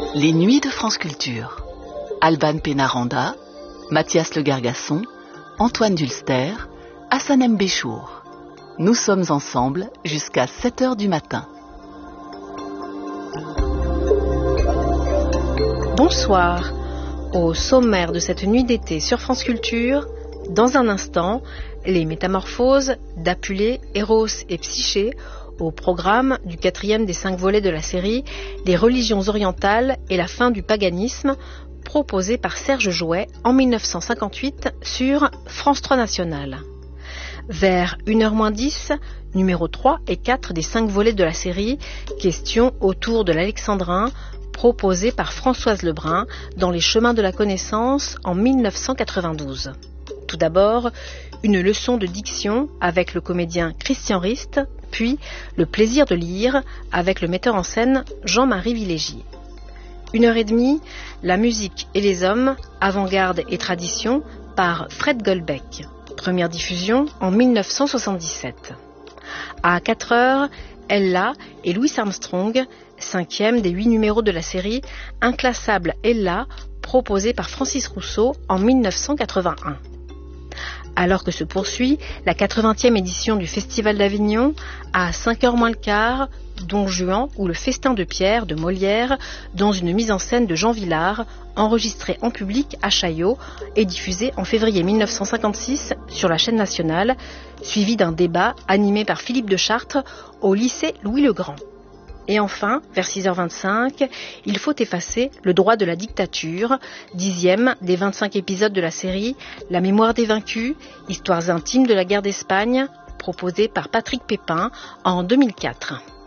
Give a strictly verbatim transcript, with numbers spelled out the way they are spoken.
Les Nuits de France Culture. Alban Pénaranda, Mathias Le Gargasson, Antoine Dulster, Hassanem Béchour. Nous sommes ensemble jusqu'à sept heures du matin. Bonsoir. Au sommaire de cette nuit d'été sur France Culture, dans un instant, les métamorphoses d'Apulée, Eros et Psyché au programme du quatrième des cinq volets de la série Les religions orientales et la fin du paganisme, proposé par Serge Jouet en mille neuf cent cinquante-huit sur France trois National. Vers une heure moins dix, numéro trois et quatre des cinq volets de la série, questions autour de l'alexandrin, proposé par Françoise Lebrun dans Les chemins de la connaissance en mille neuf cent quatre-vingt-douze. Tout d'abord, une leçon de diction avec le comédien Christian Rist, puis le plaisir de lire avec le metteur en scène Jean-Marie Villégier. Une heure et demie, la musique et les hommes, avant-garde et tradition, par Fred Goldbeck. Première diffusion en mille neuf cent soixante-dix-sept. À quatre heures, Ella et Louis Armstrong, cinquième des huit numéros de la série Inclassable Ella, proposé par Francis Rousseau en mille neuf cent quatre-vingt-un. Alors que se poursuit la quatre-vingtième édition du Festival d'Avignon, à cinq heures moins le quart, Don Juan ou le Festin de Pierre de Molière, dans une mise en scène de Jean Villard, enregistrée en public à Chaillot et diffusée en février mille neuf cent cinquante-six sur la chaîne nationale, suivi d'un débat animé par Philippe de Chartres au lycée Louis-le-Grand. Et enfin, vers six heures vingt-cinq, il faut effacer le droit de la dictature, dixième des vingt-cinq épisodes de la série La mémoire des vaincus, histoires intimes de la guerre d'Espagne, proposée par Patrick Pépin en deux mille quatre.